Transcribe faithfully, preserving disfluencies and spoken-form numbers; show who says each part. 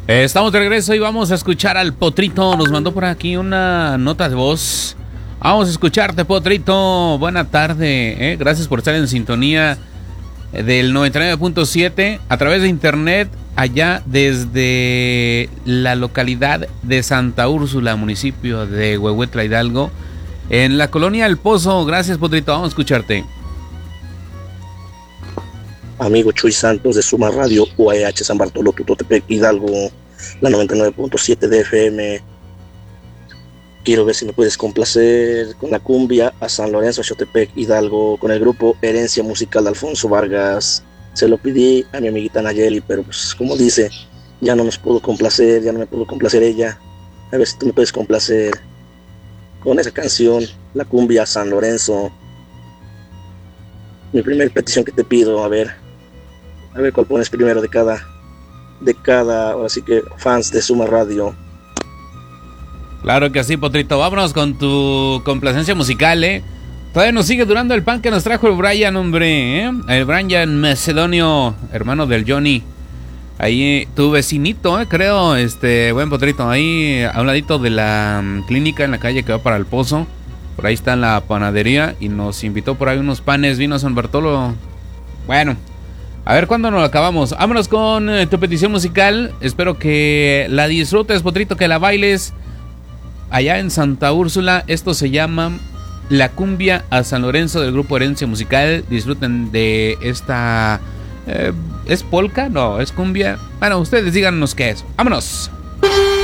Speaker 1: Eh, estamos de regreso y vamos a escuchar al Potrito. Nos mandó por aquí una nota de voz. Vamos a escucharte, Potrito. Buena tarde. Eh. Gracias por estar en sintonía del noventa y nueve punto siete a través de internet, allá desde la localidad de Santa Úrsula, municipio de Huehuetla, Hidalgo, en la colonia El Pozo. Gracias, Potrito. Vamos a escucharte.
Speaker 2: Amigo Chuy Santos de Suma Radio, U A H San Bartolo, Tutotepec, Hidalgo, la noventa y nueve punto siete de F M. Quiero ver si me puedes complacer con la cumbia a San Lorenzo, Xotepec, Hidalgo, con el grupo Herencia Musical de Alfonso Vargas. Se lo pedí a mi amiguita Nayeli, pero pues como dice, ya no nos pudo complacer, ya no me pudo complacer ella. A ver si tú me puedes complacer con esa canción, la cumbia a San Lorenzo. Mi primera petición que te pido, a ver, a ver cuál pones primero de cada, de cada, ahora sí que fans de Suma Radio.
Speaker 1: Claro que sí, Potrito. Vámonos con tu complacencia musical, ¿eh? Todavía nos sigue durando el pan que nos trajo el Brian, hombre, ¿eh? El Brian Macedonio, hermano del Johnny. Ahí, tu vecinito, ¿eh? Creo, este, buen Potrito. Ahí, a un ladito de la um, clínica en la calle que va para el Pozo. Por ahí está la panadería y nos invitó por ahí unos panes, vino San Bartolo. Bueno, a ver cuándo nos lo acabamos. Vámonos con eh, tu petición musical. Espero que la disfrutes, Potrito, que la bailes allá en Santa Úrsula. Esto se llama La Cumbia a San Lorenzo del grupo Herencia Musical. Disfruten de esta... Eh, ¿Es polka? No, es cumbia. Bueno, ustedes díganos qué es. ¡Vámonos!